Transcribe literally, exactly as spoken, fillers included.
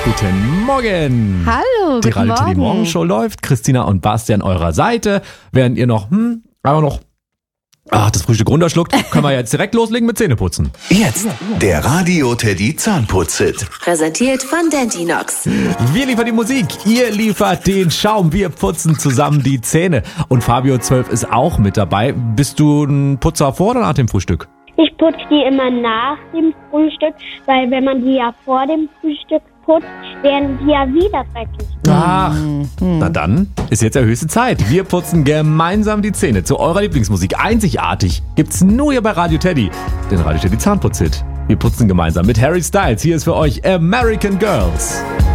Guten Morgen. Hallo, Die guten Radio Teddy Morgen. Morgenshow läuft. Christina und Basti an eurer Seite. Während ihr noch, hm, aber noch, ach, das Frühstück runterschluckt, können wir jetzt direkt loslegen mit Zähneputzen. Jetzt der Radio Teddy Zahnputz-Hit. Präsentiert von Dentinox. Wir liefern die Musik, ihr liefert den Schaum. Wir putzen zusammen die Zähne. Und Fabio zwölf ist auch mit dabei. Bist du ein Putzer vor oder nach dem Frühstück? Ich putze die immer nach dem Frühstück, weil wenn man die ja vor dem Frühstück putzt, werden die ja wieder dreckig. Ach, na dann ist jetzt der höchste Zeit. Wir putzen gemeinsam die Zähne zu eurer Lieblingsmusik. Einzigartig gibt's nur hier bei Radio Teddy, den Radio Teddy Zahnputz-Hit. Wir putzen gemeinsam mit Harry Styles. Hier ist für euch American Girls.